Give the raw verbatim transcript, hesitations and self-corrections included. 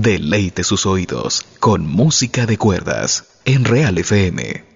Deleite sus oídos con música de cuerdas en Real F M.